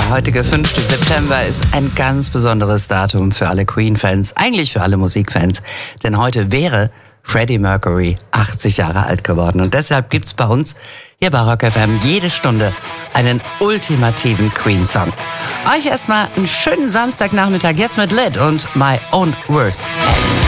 Der heutige 5. September ist ein ganz besonderes Datum für alle Queen-Fans, eigentlich für alle Musikfans. Denn heute wäre Freddie Mercury 80 Jahre alt geworden. Und deshalb gibt's bei uns hier bei Rock FM jede Stunde einen ultimativen Queen-Song. Euch erstmal einen schönen Samstagnachmittag jetzt mit Lid und My Own Worst.